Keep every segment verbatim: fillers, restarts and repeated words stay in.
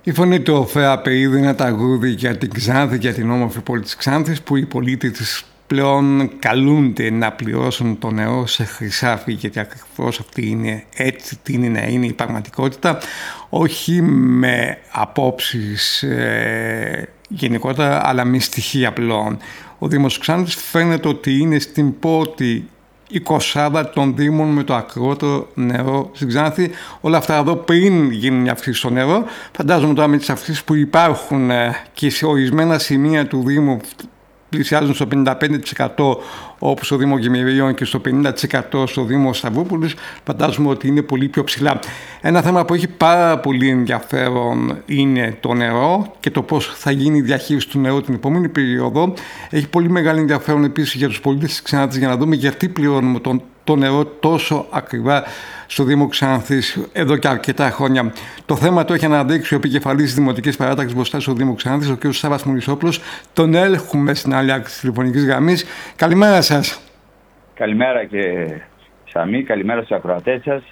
Η φωνή του Οφέα Πεΐδη, ένα ταγούδι για την Ξάνθη, για την όμορφη πόλη της Ξάνθης, που οι πολίτες της πλέον καλούνται να πληρώσουν το νερό σε χρυσάφι, γιατί ακριβώς αυτή είναι, έτσι τείνει να είναι η πραγματικότητα, όχι με απόψεις ε, γενικότερα, αλλά με στοιχεία πλέον. Ο Δήμος Ξάνθης φαίνεται ότι είναι στην πρώτη εικοσάδα των Δήμων με το ακριβότερο νερό στην Ξάνθη. Όλα αυτά εδώ πριν γίνουν μια αυξήση στο νερό. Φαντάζομαι τώρα με τις αυξήσεις που υπάρχουν και σε ορισμένα σημεία του Δήμου πλησιάζουν στο πενήντα πέντε τοις εκατό όπως στο Δήμο Γεμιριών και στο πενήντα τοις εκατό στο Δήμο Σταυρούπολης, φαντάζομαι ότι είναι πολύ πιο ψηλά. Ένα θέμα που έχει πάρα πολύ ενδιαφέρον είναι το νερό και το πώς θα γίνει η διαχείριση του νερού την επόμενη περίοδο. Έχει πολύ μεγάλο ενδιαφέρον επίσης για τους πολίτες της Ξάνθης, για να δούμε γιατί πληρώνουμε τον το νερό τόσο ακριβά στο Δήμο Ξάνθης εδώ και αρκετά χρόνια. Το θέμα το έχει αναδείξει ο επικεφαλής της Δημοτικής Παράταξης μπροστά στο Δήμο Ξάνθης, ο κ. Σάββας Μουρισσόπουλος. Τον έχουμε στην άλλη άκρη της τηλεφωνικής γραμμής. Καλημέρα σας. Καλημέρα και Σαμή, καλημέρα στους ακροατές σας.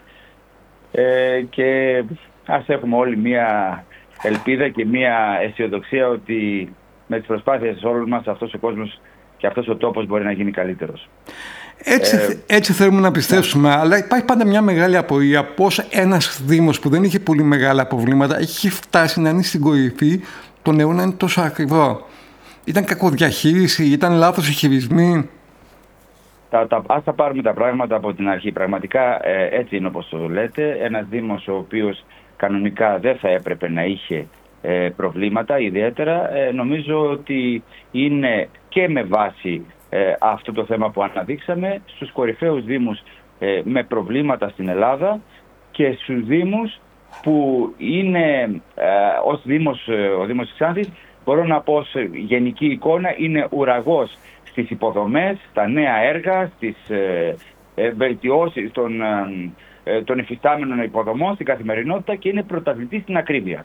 Ε, και ας έχουμε όλοι μία ελπίδα και μία αισιοδοξία ότι με τις προσπάθειες όλων μας αυτός ο κόσμος και αυτός ο τόπος μπορεί να γίνει καλύτερος. Έτσι, ε, έτσι θέλουμε να πιστέψουμε, ναι. Αλλά υπάρχει πάντα μια μεγάλη απορία πώς ένας Δήμος που δεν είχε πολύ μεγάλα προβλήματα έχει φτάσει να είναι στην κορυφή, το νερό να είναι τόσο ακριβό. Ήταν κακοδιαχείριση, ήταν λάθος οι χειρισμοί. Τα, τα, ας τα πάρουμε τα πράγματα από την αρχή. Πραγματικά ε, έτσι είναι όπως το λέτε. Ένας Δήμος ο οποίος κανονικά δεν θα έπρεπε να είχε ε, προβλήματα ιδιαίτερα, ε, νομίζω ότι είναι και με βάση Ε, αυτό το θέμα που αναδείξαμε στους κορυφαίους δήμους ε, με προβλήματα στην Ελλάδα και στους δήμους που είναι ε, ως δήμος, ε, ο Δήμος της Ξάνθης, μπορώ να πω σε γενική εικόνα, είναι ουραγός στις υποδομές, στα νέα έργα, στις ε, ε, βελτιώσεις των, ε, των υφιστάμενων υποδομών στην καθημερινότητα και είναι πρωταθλητής στην ακρίβεια.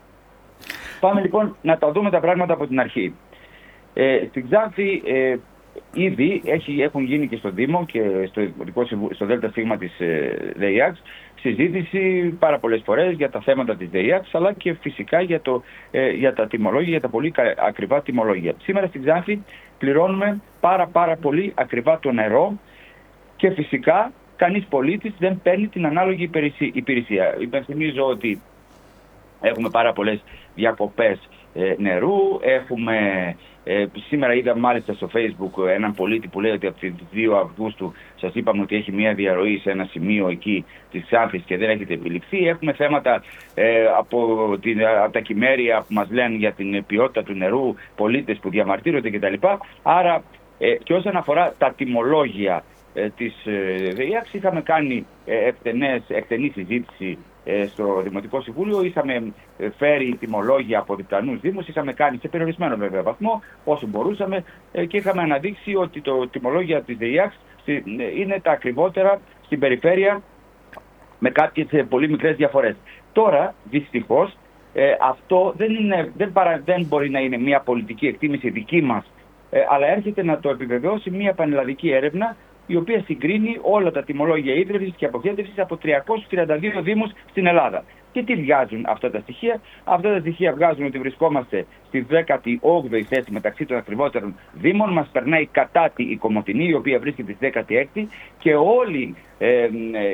Πάμε λοιπόν να τα δούμε τα πράγματα από την αρχή. Ε, στην Ξάνθη ε, ήδη έχει, έχουν γίνει και στο Δήμο και στο, στο ΔΣ της ε, ΔΕΙΑΞ συζήτηση πάρα πολλές φορές για τα θέματα της ΔΕΙΑΞ, αλλά και φυσικά για, το, ε, για τα τιμολόγια, για τα πολύ ακριβά τιμολόγια. Σήμερα στην Ξάνθη πληρώνουμε πάρα πάρα πολύ ακριβά το νερό και φυσικά κανείς πολίτης δεν παίρνει την ανάλογη υπηρεσία. Υπενθυμίζω ότι έχουμε πάρα πολλές διακοπές ε, νερού, έχουμε... Ε, σήμερα είδα μάλιστα στο Facebook έναν πολίτη που λέει ότι από τις δύο Αυγούστου σας είπαμε ότι έχει μια διαρροή σε ένα σημείο εκεί της Ξάνθης και δεν έχετε επιληφθεί. Έχουμε θέματα ε, από, την, από τα κυμέρια που μας λένε για την ποιότητα του νερού, πολίτες που διαμαρτύρονται κτλ. Άρα ε, και όσον αφορά τα τιμολόγια ε, της ε, ΔΕΙΑΞ, είχαμε κάνει ε, εκτενές, εκτενή συζήτηση στο Δημοτικό Συμβούλιο, είχαμε φέρει τιμολόγια από διπλανούς δήμους, είχαμε κάνει σε περιορισμένο βέβαια βαθμό όσο μπορούσαμε και είχαμε αναδείξει ότι το τιμολόγια της ΔΕΙΑΞ είναι τα ακριβότερα στην περιφέρεια με κάποιες πολύ μικρές διαφορές. Τώρα δυστυχώς αυτό δεν, είναι, δεν, παρα, δεν μπορεί να είναι μια πολιτική εκτίμηση δική μας, αλλά έρχεται να το επιβεβαιώσει μια πανελλαδική έρευνα η οποία συγκρίνει όλα τα τιμολόγια ίδρυυσης και αποχέτευσης από τριακόσιους τριάντα δύο δήμους στην Ελλάδα. Και τι βγάζουν αυτά τα στοιχεία? Αυτά τα στοιχεία βγάζουν ότι βρισκόμαστε στη δέκατη όγδοη θέση μεταξύ των ακριβότερων δήμων. Μας περνάει κατά τη η Κομοτηνή, η οποία βρίσκεται στη δέκατη έκτη, και όλοι ε, ε,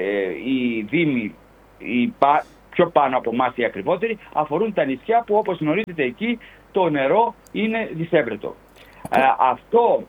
οι δήμοι οι πα, πιο πάνω από εμάς οι ακριβότεροι αφορούν τα νησιά που, όπως γνωρίζετε, εκεί το νερό είναι δυσέβρετο. Ε, αυτό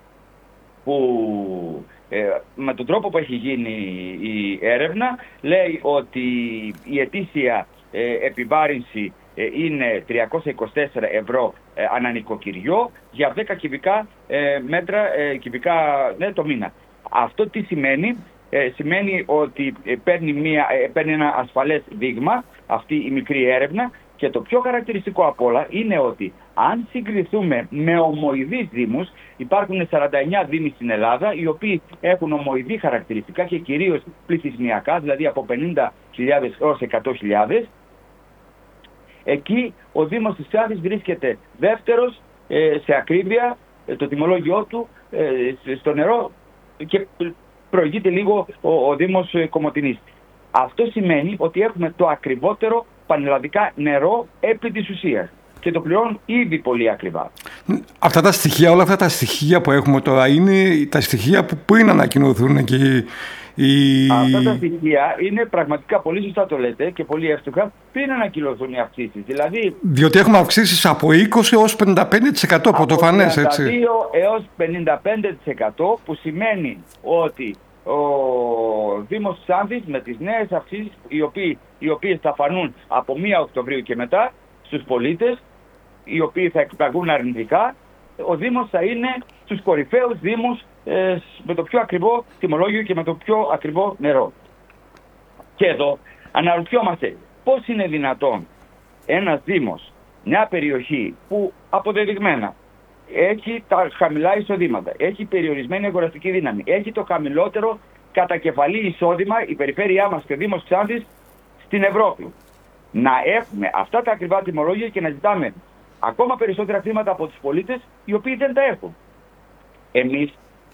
που ε, με τον τρόπο που έχει γίνει η έρευνα λέει ότι η ετήσια ε, επιβάρυνση ε, είναι τριακόσια είκοσι τέσσερα ευρώ ε, ανά νοικοκυριό για δέκα κυβικά ε, μέτρα ε, κυβικά ναι, το μήνα. Αυτό τι σημαίνει? Ε, σημαίνει ότι ε, παίρνει, μια, ε, παίρνει ένα ασφαλές δείγμα αυτή η μικρή έρευνα, και το πιο χαρακτηριστικό απ' όλα είναι ότι αν συγκριθούμε με ομοειδείς δήμους, υπάρχουν σαράντα εννέα δήμοι στην Ελλάδα οι οποίοι έχουν ομοειδή χαρακτηριστικά και κυρίως πληθυσμιακά, δηλαδή από πενήντα χιλιάδες έως εκατό χιλιάδες. Εκεί ο Δήμος της Ξάνθης βρίσκεται δεύτερος ε, σε ακρίβεια, ε, το τιμολόγιό του ε, στο νερό, και προηγείται λίγο ο, ο Δήμος ε, Κομοτηνής. Αυτό σημαίνει ότι έχουμε το ακριβότερο πανελλαδικά νερό επί της ουσίας. Και το πληρώνουν ήδη πολύ ακριβά. Αυτά τα στοιχεία, όλα αυτά τα στοιχεία που έχουμε τώρα είναι τα στοιχεία που πριν ανακοινωθούν και οι... Αυτά τα στοιχεία είναι πραγματικά πολύ σωστά το λέτε και πολύ εύστοχα πριν ανακοινωθούν οι αυξήσεις. Δηλαδή, διότι έχουμε αυξήσεις από είκοσι έως πενήντα πέντε τοις εκατό πρωτοφανές, έτσι. Από τριάντα δύο έως πενήντα πέντε τοις εκατό, που σημαίνει ότι ο Δήμος Ξάνθης με τις νέες αυξήσεις, οι, οποίοι, οι οποίες θα φανούν από πρώτη Οκτωβρίου και μετά στους πολίτες, οι οποίοι θα εκπλαγούν αρνητικά, ο Δήμος θα είναι στους κορυφαίους δήμους ε, με το πιο ακριβό τιμολόγιο και με το πιο ακριβό νερό. Και εδώ αναρωτιόμαστε πώς είναι δυνατόν ένας δήμος, μια περιοχή που αποδεδειγμένα έχει τα χαμηλά εισοδήματα, έχει περιορισμένη αγοραστική δύναμη, έχει το χαμηλότερο κατακεφαλή εισόδημα, η περιφέρειά μας και ο Δήμος Ξάνθης στην Ευρώπη, να έχουμε αυτά τα ακριβά τιμολόγια και να ζητάμε ακόμα περισσότερα χρήματα από τους πολίτες οι οποίοι δεν τα έχουν. Εμείς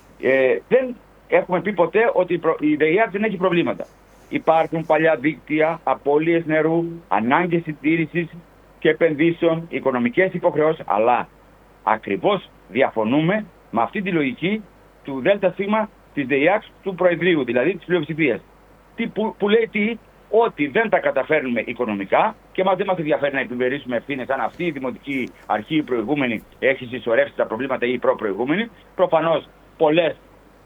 ε, δεν έχουμε πει ποτέ ότι η ΔΕΙΑΚ δεν έχει προβλήματα. Υπάρχουν παλιά δίκτυα, απώλειες νερού, ανάγκες συντήρησης και επενδύσεων, οικονομικές υποχρεώσεις, αλλά ακριβώς διαφωνούμε με αυτή τη λογική του ΔΣ της ΔΕΙΑΚ του Προεδρείου, δηλαδή της πλειοψηφίας. Τι, που, που λέει τι, ότι δεν τα καταφέρνουμε οικονομικά και μας δεν μας ενδιαφέρει να επιβερήσουμε ευθύνες αν αυτή η δημοτική αρχή, η προηγούμενη, έχει συσσωρεύσει τα προβλήματα ή η προ-προηγούμενη. Προφανώς πολλές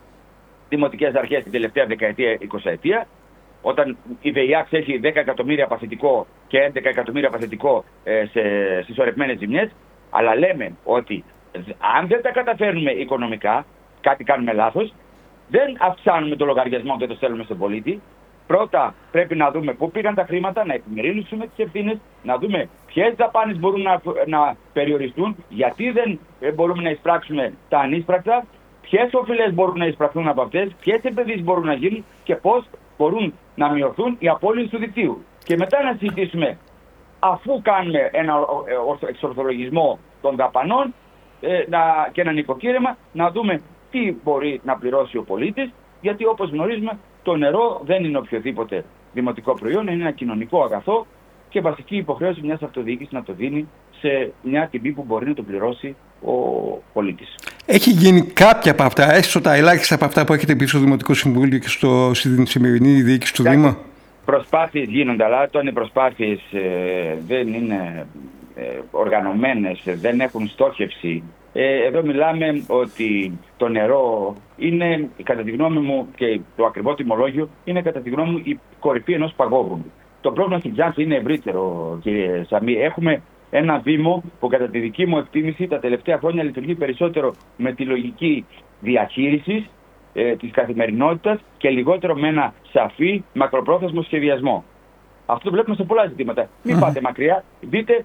δημοτικές αρχές την τελευταία δεκαετία, εικοσαετία, όταν η ΔΕΙΑΚ έχει δέκα εκατομμύρια παθητικό και έντεκα εκατομμύρια παθητικό ε, σε συσσωρευμένες ζημιές, αλλά λέμε ότι αν δεν τα καταφέρνουμε οικονομικά, κάτι κάνουμε λάθος, δεν αυξάνουμε το λογαριασμό και το στέλνουμε στον πολίτη. Πρώτα πρέπει να δούμε πού πήγαν τα χρήματα, να επιμερίσουμε τις ευθύνες, να δούμε ποιες δαπάνες μπορούν να, να περιοριστούν, γιατί δεν μπορούμε να εισπράξουμε τα ανείσπρακτα, ποιες οφειλές μπορούν να εισπραχθούν από αυτές, ποιες επενδύσεις μπορούν να γίνουν και πώς μπορούν να μειωθούν οι απώλειες του δικτύου. Και μετά να συζητήσουμε, αφού κάνουμε ένα εξορθολογισμό των δαπανών ε, να, και ένα νοικοκύρεμα, να δούμε τι μπορεί να πληρώσει ο πολίτης, γιατί όπως γνωρίζουμε το νερό δεν είναι οποιοδήποτε δημοτικό προϊόν, είναι ένα κοινωνικό αγαθό και βασική υποχρέωση μιας αυτοδιοίκησης να το δίνει σε μια τιμή που μπορεί να το πληρώσει ο πολίτης. Έχει γίνει κάποια από αυτά, έστω τα ελάχιστα από αυτά που έχετε πει στο Δημοτικό Συμβούλιο και στο, στην σημερινή διοίκηση του Δήμα? Προσπάθειες γίνονται, αλλά όταν οι προσπάθειες ε, δεν είναι ε, οργανωμένες, δεν έχουν στόχευση. Ε, εδώ μιλάμε ότι το νερό είναι, κατά τη γνώμη μου, και το ακριβό τιμολόγιο είναι, κατά τη γνώμη μου, η κορυφή ενός παγόβουνου. Το πρόβλημα στην Ξάνθη είναι ευρύτερο, κύριε Σαμί. Έχουμε ένα Δήμο που, κατά τη δική μου εκτίμηση, τα τελευταία χρόνια λειτουργεί περισσότερο με τη λογική διαχείρισης ε, της καθημερινότητας και λιγότερο με ένα σαφή μακροπρόθεσμο σχεδιασμό. Αυτό το βλέπουμε σε πολλά ζητήματα. Μην πάτε μακριά, δείτε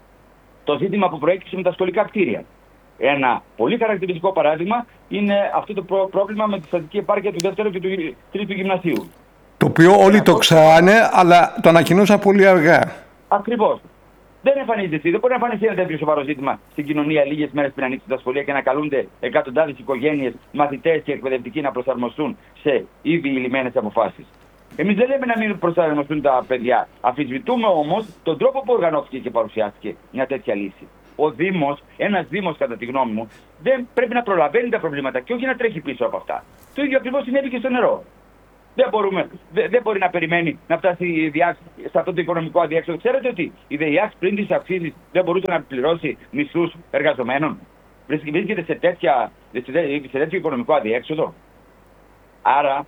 το ζήτημα που προέκυψε με τα σχολικά κτίρια. Ένα πολύ χαρακτηριστικό παράδειγμα είναι αυτό το πρόβλημα με τη στατική επάρκεια του δεύτερου και του τρίτου γυμνασίου. Το οποίο όλοι το ξέρανε, αλλά το ανακοινώσαν πολύ αργά. Ακριβώς. Δεν εμφανίζεται, δεν μπορεί να εμφανιστεί ένα τέτοιο σοβαρό ζήτημα στην κοινωνία λίγες μέρες πριν ανοίξουν τα σχολεία και να καλούνται εκατοντάδες οικογένειες, μαθητές και εκπαιδευτικοί να προσαρμοστούν σε ήδη λυμμένες αποφάσεις. Εμείς δεν λέμε να μην προσαρμοστούν τα παιδιά. Αμφισβητούμε όμως τον τρόπο που οργανώθηκε και παρουσιάστηκε μια τέτοια λύση. Ο Δήμος, ένας Δήμος, κατά τη γνώμη μου, δεν πρέπει να προλαβαίνει τα προβλήματα και όχι να τρέχει πίσω από αυτά. Το ίδιο ακριβώς συνέβη και στο νερό. Δεν, μπορούμε, δεν, δεν μπορεί να περιμένει να φτάσει η ΔΕΙΑΚ σε αυτό το οικονομικό αδιέξοδο. Ξέρετε ότι η ΔΕΙΑΚ πριν τις αυξήσεις δεν μπορούσε να πληρώσει μισθούς εργαζομένων. Βρίσκεται σε, τέτοια, σε τέτοιο οικονομικό αδιέξοδο. Άρα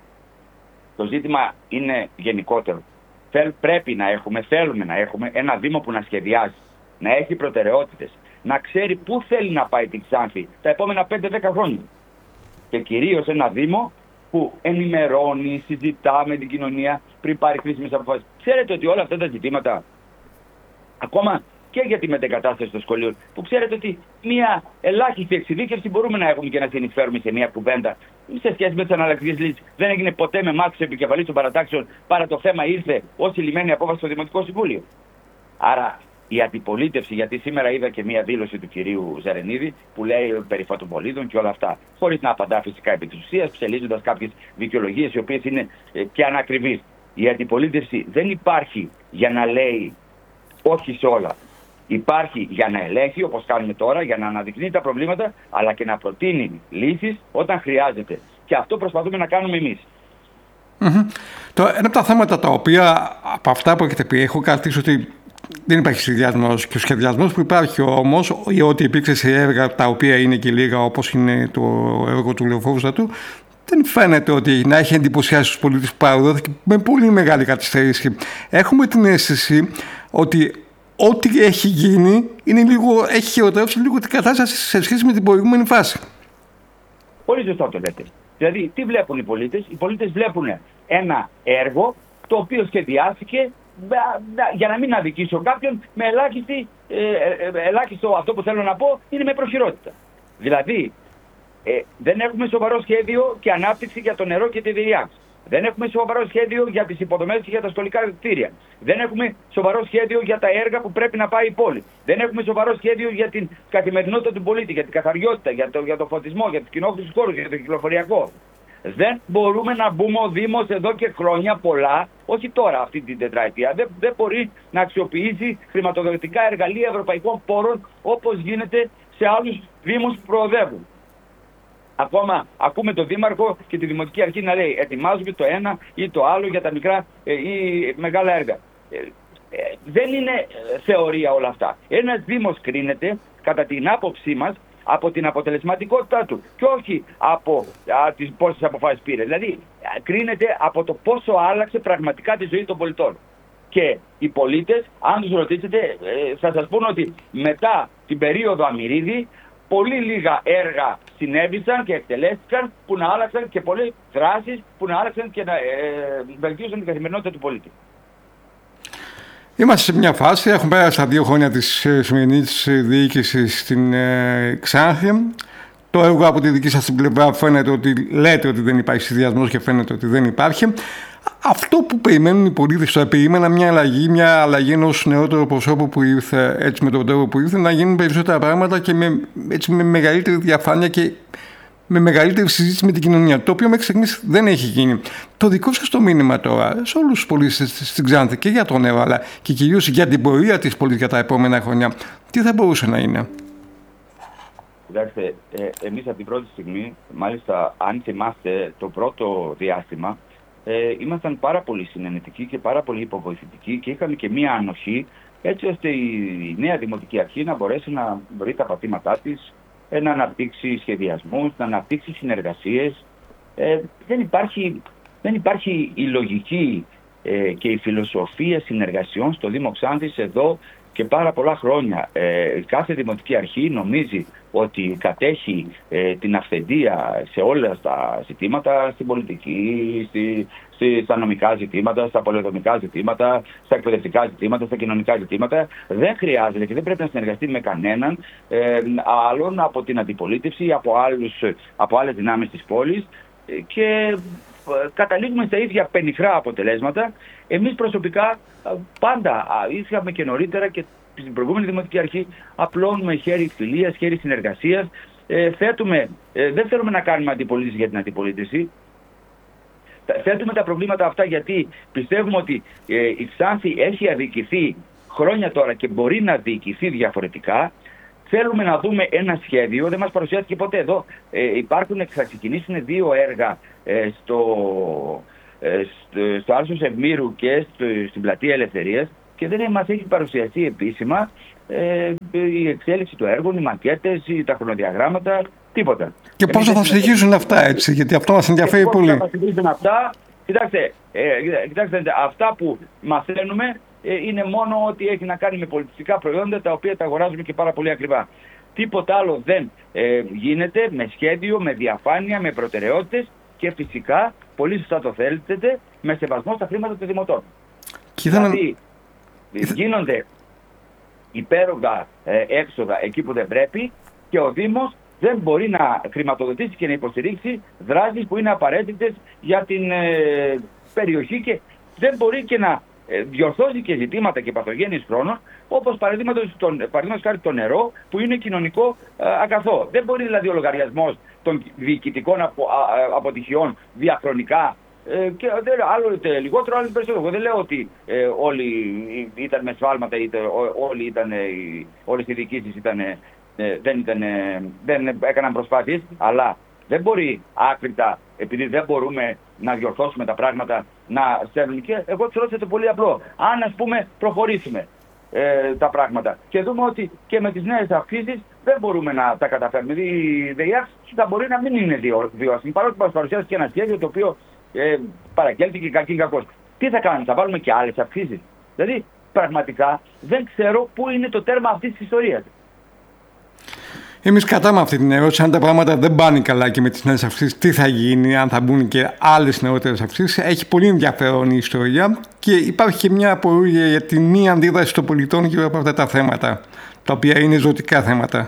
το ζήτημα είναι γενικότερο. Θέλ, πρέπει να έχουμε, θέλουμε να έχουμε ένα Δήμο που να σχεδιάζει, να έχει προτεραιότητες, να ξέρει πού θέλει να πάει την Ξάνθη τα επόμενα πέντε δέκα χρόνια. Και κυρίως ένα Δήμο που ενημερώνει, συζητά με την κοινωνία πριν πάρει κρίσιμες αποφάσεις. Ξέρετε ότι όλα αυτά τα ζητήματα, ακόμα και για τη μετεγκατάσταση των σχολείων, που ξέρετε ότι μια ελάχιστη εξειδίκευση μπορούμε να έχουμε και να συνεισφέρουμε σε μια κουβέντα σε σχέση με τις αναλλακτικές λύσεις. Δεν έγινε ποτέ με μάχης επικεφαλής των παρατάξεων, παρά το θέμα ήρθε ως η λυμμένη απόφαση στο Δημοτικό Συμβούλιο. Άρα η αντιπολίτευση, γιατί σήμερα είδα και μία δήλωση του κυρίου Ζαρενίδη που λέει περί φωτοπολίδων και όλα αυτά, χωρίς να απαντά φυσικά επί της ουσίας, ψελίζοντας κάποιες δικαιολογίες οι οποίες είναι ε, και ανακριβείς. η αντιπολίτευση δεν υπάρχει για να λέει όχι σε όλα. Υπάρχει για να ελέγχει, όπως κάνουμε τώρα, για να αναδεικνύει τα προβλήματα, αλλά και να προτείνει λύσεις όταν χρειάζεται. Και αυτό προσπαθούμε να κάνουμε εμείς. Mm-hmm. Το, ένα από τα θέματα τα οποία από αυτά που έχετε πει, έχω κρατήσει ότι δεν υπάρχει σχεδιασμός, και ο σχεδιασμός που υπάρχει όμως, ή ότι υπήρξε σε έργα τα οποία είναι και λίγα, όπως είναι το έργο του Λεωφόρου, δεν φαίνεται ότι να έχει εντυπωσιάσει τους πολίτες που παραδόθηκε με πολύ μεγάλη καθυστέρηση. Έχουμε την αίσθηση ότι ό,τι έχει γίνει είναι λίγο, έχει χειροτερεύσει λίγο την κατάσταση σε σχέση με την προηγούμενη φάση. Πολύ σωστά το λέτε. Δηλαδή, τι βλέπουν οι πολίτες? Οι πολίτες βλέπουν ένα έργο το οποίο σχεδιάστηκε για να μην αδικήσω κάποιον με ελάχιστη, ε, ελάχιστο, αυτό που θέλω να πω, είναι με προχειρότητα. Δηλαδή, ε, δεν έχουμε σοβαρό σχέδιο και ανάπτυξη για το νερό και τη διάρκεια. Δεν έχουμε σοβαρό σχέδιο για τις υποδομές και για τα σχολικά κτίρια. Δεν έχουμε σοβαρό σχέδιο για τα έργα που πρέπει να πάει η πόλη. Δεν έχουμε σοβαρό σχέδιο για την καθημερινότητα του πολίτη, για την καθαριότητα, για το, για το φωτισμό, για τους κοινόχρηστους χώρους, για το κυκλοφοριακό. Δεν μπορούμε να μπούμε ο Δήμος εδώ και χρόνια πολλά, όχι τώρα αυτή την τετραετία, δεν, δεν μπορεί να αξιοποιήσει χρηματοδοτικά εργαλεία ευρωπαϊκών πόρων όπως γίνεται σε άλλους Δήμους που προοδεύουν. Ακόμα ακούμε τον Δήμαρχο και τη Δημοτική Αρχή να λέει ετοιμάζουμε το ένα ή το άλλο για τα μικρά ε, ή μεγάλα έργα. Ε, ε, δεν είναι θεωρία όλα αυτά. Ένας Δήμος κρίνεται, κατά την άποψή μας, από την αποτελεσματικότητά του και όχι από α, τις πόσες αποφάσεις πήρε. Δηλαδή κρίνεται από το πόσο άλλαξε πραγματικά τη ζωή των πολιτών. Και οι πολίτες, αν τους ρωτήσετε, ε, θα σας πούν ότι μετά την περίοδο Αμυρίδη πολύ λίγα έργα συνέβησαν και εκτελέστηκαν που να άλλαξαν και πολλές δράσεις που να άλλαξαν και να ε, βελτίωσαν την καθημερινότητα του πολίτη. Είμαστε σε μια φάση, έχουμε πέρασει τα δύο χρόνια της σημερινής διοίκησης στην ε, Ξάνθη. Το έργο από τη δική σας την πλευρά φαίνεται ότι λέτε ότι δεν υπάρχει συνδυασμός και φαίνεται ότι δεν υπάρχει. Αυτό που περιμένουν οι πολίτες, το περίμενα μια αλλαγή, μια αλλαγή ενός νεότερου προσώπου που ήρθε, έτσι με τον τρόπο που ήρθε, να γίνουν περισσότερα πράγματα και με, έτσι, με μεγαλύτερη διαφάνεια και με μεγαλύτερη συζήτηση με την κοινωνία, το οποίο μέχρι στιγμής δεν έχει γίνει. Το δικό σας το μήνυμα τώρα σε όλους τους πολίτες στην Ξάνθη και για το νερό, αλλά και κυρίως για την πορεία της πόλης για τα επόμενα χρόνια, τι θα μπορούσε να είναι? Κοιτάξτε, ε, εμείς από την πρώτη στιγμή, μάλιστα αν θυμάστε το πρώτο διάστημα, ε, ήμασταν πάρα πολύ συνενετικοί και πάρα πολύ υποβοηθητικοί και είχαμε και μία ανοχή, έτσι ώστε η νέα Δημοτική Αρχή να μπορέσει να βρει τα πατήματά της, να αναπτύξει σχεδιασμούς, να αναπτύξει συνεργασίες. Ε, δεν, υπάρχει, δεν υπάρχει η λογική ε, και η φιλοσοφία συνεργασιών στο Δήμο Ξάνθης εδώ και πάρα πολλά χρόνια. Ε, κάθε Δημοτική Αρχή νομίζει ότι κατέχει ε, την αυθεντία σε όλα τα ζητήματα, στην πολιτική, στη, στη, στα νομικά ζητήματα, στα πολεοδομικά ζητήματα, στα εκπαιδευτικά ζητήματα, στα κοινωνικά ζητήματα. Δεν χρειάζεται και δεν πρέπει να συνεργαστεί με κανέναν ε, άλλον από την αντιπολίτευση, από, άλλους, από άλλες δυνάμεις της πόλης και καταλήγουμε στα ίδια πενιχρά αποτελέσματα. Εμείς προσωπικά πάντα είχαμε και νωρίτερα και στην προηγούμενη Δημοτική Αρχή απλώνουμε χέρι φιλίας, χέρι συνεργασίας. Ε, θέτουμε, ε, δεν θέλουμε να κάνουμε αντιπολίτευση για την αντιπολίτευση. Θέτουμε τα προβλήματα αυτά γιατί πιστεύουμε ότι ε, η Ξάνθη έχει αδικηθεί χρόνια τώρα και μπορεί να διοικηθεί διαφορετικά. Θέλουμε να δούμε ένα σχέδιο, δεν μας παρουσιάστηκε ποτέ εδώ. Ε, υπάρχουν, θα ξεκινήσουν δύο έργα ε, στο, ε, στο, στο Άλσος Ευμήρου και στο, στην Πλατεία Ελευθερίας και δεν μας έχει παρουσιαστεί επίσημα ε, η εξέλιξη του έργου, οι μακέτες, τα χρονοδιαγράμματα, τίποτα. Και πόσο θα συνεχίσουν αυτά, έτσι, γιατί αυτό μας ενδιαφέρει πολύ. Πόσο θα συνεχίσουν αυτά, κοιτάξτε, ε, κοιτάξτε, αυτά που μαθαίνουμε είναι μόνο ότι έχει να κάνει με πολιτιστικά προϊόντα τα οποία τα αγοράζουμε και πάρα πολύ ακριβά. Τίποτα άλλο δεν ε, γίνεται με σχέδιο, με διαφάνεια, με προτεραιότητες και φυσικά, πολύ σωστά το θέλετε, με σεβασμό στα χρήματα των δημοτών. Ήθελα... Δηλαδή γίνονται υπέρογκα ε, έξοδα εκεί που δεν πρέπει και ο Δήμος δεν μπορεί να χρηματοδοτήσει και να υποστηρίξει δράσεις που είναι απαραίτητες για την ε, περιοχή και δεν μπορεί και να διορθώσει και ζητήματα και παθογένειες χρόνων, όπως παραδείγματος χάρη το νερό, που είναι κοινωνικό α, αγαθό. Δεν μπορεί δηλαδή ο λογαριασμός των διοικητικών απο, α, αποτυχιών διαχρονικά Ε, και άλλο είτε λιγότερο, άλλο περισσότερο. Εγώ δεν λέω ότι ε, όλοι ήταν με σφάλματα, είτε όλοι ήταν, όλες οι διοικήσεις ήταν, ε, δεν, ήταν, δεν έκαναν προσπάθειες, αλλά δεν μπορεί άκρητα, επειδή δεν μπορούμε να διορθώσουμε τα πράγματα, να στέλνουν. Και εγώ θεωρώ ότι είναι πολύ απλό. Αν, ας πούμε, προχωρήσουμε ε, τα πράγματα και δούμε ότι και με τις νέες αυξήσεις δεν μπορούμε να τα καταφέρουμε. Η ΔΕΙΑΞ θα μπορεί να μην είναι βιώσιμη, παρότι μας παρουσιάζει και ένα σχέδιο το οποίο ε, παραγγέλθηκε κακή κακός. Τι θα κάνουμε, θα βάλουμε και άλλες αυξήσεις? Δηλαδή, πραγματικά δεν ξέρω πού είναι το τέρμα αυτής της ιστορίας. Εμείς κατάμε αυτή την ερώτηση. Αν τα πράγματα δεν πάνε καλά και με τις νέες αυξήσεις, τι θα γίνει, αν θα μπουν και άλλες νεότερες αυξήσεις? Έχει πολύ ενδιαφέρον η ιστορία και υπάρχει και μια απορία για τη μη αντίδραση των πολιτών γύρω από αυτά τα θέματα, τα οποία είναι ζωτικά θέματα.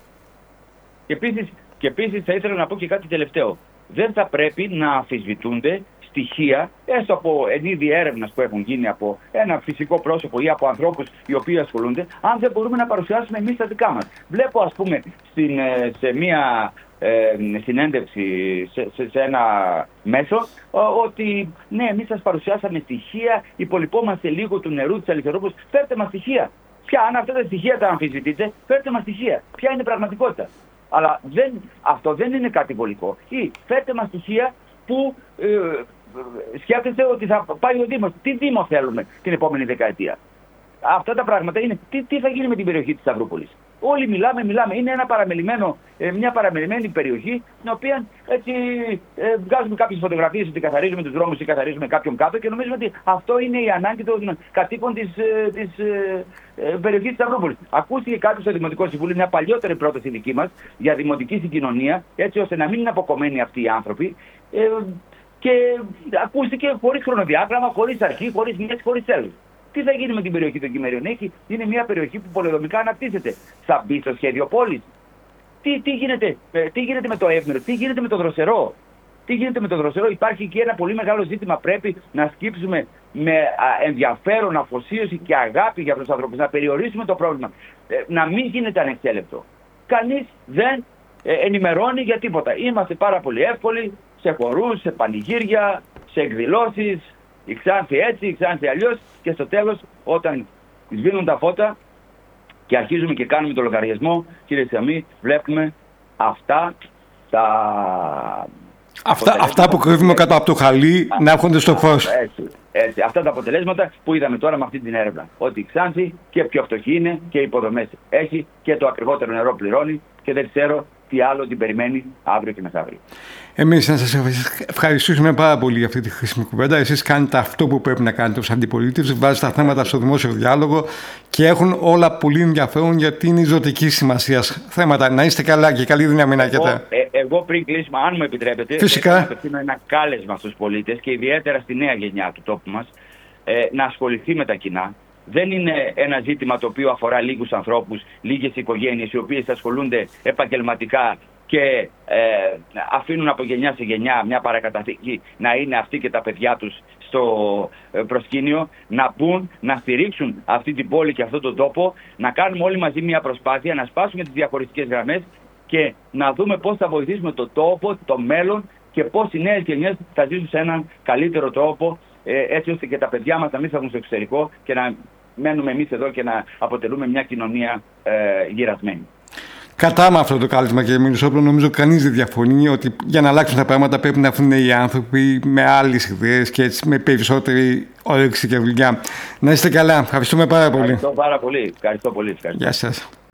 Και επίσης, και επίσης θα ήθελα να πω και κάτι τελευταίο. Δεν θα πρέπει να αμφισβητούνται στοιχεία, έστω από εν είδη έρευνας που έχουν γίνει από ένα φυσικό πρόσωπο ή από ανθρώπους οι οποίοι ασχολούνται, αν δεν μπορούμε να παρουσιάσουμε εμείς τα δικά μας. Βλέπω, ας πούμε, στην, σε μία ε, συνέντευξη σε, σε, σε ένα μέσο ο, ότι ναι, εμείς σας παρουσιάσαμε στοιχεία, υπολοιπόμαστε λίγο του νερού της αληθερόπους. Φέρτε μας στοιχεία. Ποια, αν αυτά τα στοιχεία τα αμφισβητείτε, φέρτε μας στοιχεία. Ποια είναι η πραγματικότητα? Αλλά δεν, αυτό δεν είναι κάτι βολικό. Ή φέρτε μας στοιχεία που ε, σκέφτεστε ότι θα πάει ο Δήμος. Τι Δήμο θέλουμε την επόμενη δεκαετία? Αυτά τα πράγματα είναι. Τι, τι θα γίνει με την περιοχή της Σταυρούπολης? Όλοι μιλάμε, μιλάμε. Είναι ένα παραμελημένο, ε, μια παραμελημένη περιοχή, στην οποία έτσι ε, βγάζουμε κάποιες φωτογραφίες ότι καθαρίζουμε τους δρόμους ή καθαρίζουμε κάποιον κάτω και νομίζουμε ότι αυτό είναι η ανάγκη των κατοίκων της, ε, της ε, ε, περιοχής της Σταυρούπολης. Ακούστηκε κάτι στο Δημοτικό Συμβούλιο, μια παλιότερη πρόταση δική μας για δημοτική συγκοινωνία, έτσι ώστε να μην είναι αποκομμένοι αυτοί οι άνθρωποι. Ε, και ακούστηκε χωρίς χρονοδιάγραμμα, χωρίς αρχή, χωρίς μέση, χωρίς τέλος. Τι θα γίνει με την περιοχή των Κυμαρίων? Έχει, είναι μια περιοχή που πολεοδομικά αναπτύσσεται. Θα μπει στο σχέδιο πόλης. Τι, τι, γίνεται, τι γίνεται με το Εύμερο, τι γίνεται με το Δροσερό? Τι γίνεται με το Δροσερό? Υπάρχει και ένα πολύ μεγάλο ζήτημα. Πρέπει να σκύψουμε με ενδιαφέρον, αφοσίωση και αγάπη για τους ανθρώπους, να περιορίσουμε το πρόβλημα. Να μην γίνεται ανεξέλεπτο. Κανείς δεν ενημερώνει για τίποτα. Είμαστε πάρα πολύ εύκολοι σε χορούς, σε πανηγύρια, σε εκδηλώσεις. Η Ξάνθη έτσι, η Ξάνθη αλλιώς, και στο τέλος, όταν σβήνουν τα φώτα και αρχίζουμε και κάνουμε το λογαριασμό, κύριε Σαμή, βλέπουμε αυτά τα... Αυτά, αυτά που κρύβουμε κάτω από το χαλί α, να έρχονται στο φως. Έτσι, έτσι. Αυτά τα αποτελέσματα που είδαμε τώρα με αυτή την έρευνα. Ότι η Ξάνθη και πιο φτωχή είναι και οι υποδομές έχει και το ακριβότερο νερό πληρώνει και δεν ξέρω τι άλλο την περιμένει αύριο και μεθαύριο. Εμείς να σας ευχαριστήσουμε πάρα πολύ για αυτή τη χρήσιμη κουβέντα. Εσείς κάνετε αυτό που πρέπει να κάνετε ως αντιπολίτευση, βάζετε τα θέματα στο δημόσιο διάλογο και έχουν όλα πολύ ενδιαφέρον γιατί είναι ζωτική σημασία θέματα. Να είστε καλά και καλή δύναμη να έχετε. Εγώ, ε, εγώ πριν κλείσουμε, αν μου επιτρέπετε, φυσικά, θέλω να απευθύνω ένα κάλεσμα στους πολίτες και ιδιαίτερα στη νέα γενιά του τόπου μας ε, να ασχοληθεί με τα κοινά. Δεν είναι ένα ζήτημα το οποίο αφορά λίγους ανθρώπους, λίγες οικογένειες οι οποίες ασχολούνται επαγγελματικά και ε, αφήνουν από γενιά σε γενιά μια παρακαταθήκη να είναι αυτοί και τα παιδιά τους στο ε, προσκήνιο, να μπουν, να στηρίξουν αυτή την πόλη και αυτόν τον τόπο, να κάνουμε όλοι μαζί μια προσπάθεια, να σπάσουμε τις διαχωριστικές γραμμές και να δούμε πώς θα βοηθήσουμε τον τόπο, το μέλλον και πώς οι νέες γενιές θα ζήσουν σε έναν καλύτερο τρόπο, ε, έτσι ώστε και τα παιδιά μας να μην φεύγουν στο εξωτερικό και να μένουμε εμείς εδώ και να αποτελούμε μια κοινωνία ε, γυρασμένη. Κατά με αυτό το κάλεσμα, κύριε Μιλισσόπουλο, νομίζω κανείς δεν διαφωνεί ότι για να αλλάξουν τα πράγματα πρέπει να έρθουν οι άνθρωποι με άλλες ιδέες και έτσι με περισσότερη όρεξη και δουλειά. Να είστε καλά. Ευχαριστούμε πάρα πολύ. Ευχαριστώ πάρα πολύ. Ευχαριστώ πολύ. Ευχαριστώ. Γεια σας.